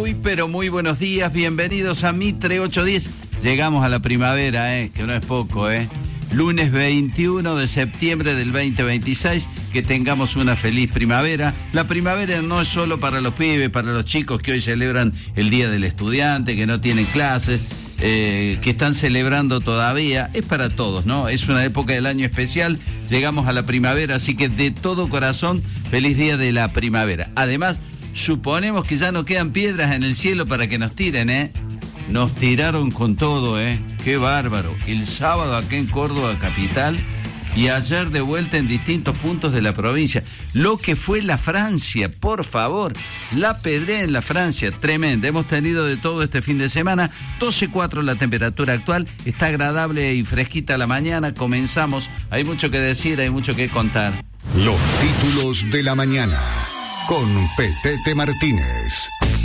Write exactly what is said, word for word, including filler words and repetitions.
Muy, pero muy buenos días, bienvenidos a Mitre ocho diez. Llegamos a la primavera, eh, que no es poco, eh. Lunes veintiuno de septiembre del veinte veintiséis, que tengamos una feliz primavera. La primavera no es solo para los pibes, para los chicos que hoy celebran el Día del Estudiante, que no tienen clases, eh, que están celebrando todavía, es para todos, ¿no? Es una época del año especial, llegamos a la primavera, así que de todo corazón, feliz Día de la Primavera. Además, suponemos que ya no quedan piedras en el cielo para que nos tiren, ¿eh? Nos tiraron con todo, ¿eh? Qué bárbaro. El sábado acá en Córdoba capital y ayer de vuelta en distintos puntos de la provincia. Lo que fue la Francia, por favor. La pedrea en la Francia, tremenda. Hemos tenido de todo este fin de semana. doce cuatro la temperatura actual. Está agradable y fresquita la mañana. Comenzamos. Hay mucho que decir, hay mucho que contar. Los títulos de la mañana con Petete Martínez.